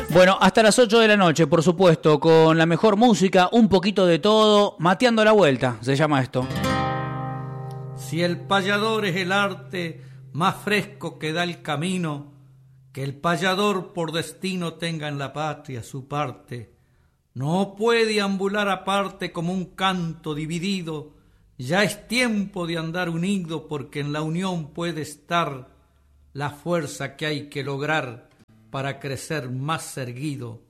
Bueno, hasta las 8 de la noche, por supuesto, con la mejor música, un poquito de todo, mateando la vuelta, se llama esto. Si el payador es el arte más fresco que da el camino, que el payador por destino tenga en la patria su parte. No puede ambular aparte como un canto dividido, ya es tiempo de andar unido porque en la unión puede estar la fuerza que hay que lograr para crecer más erguido.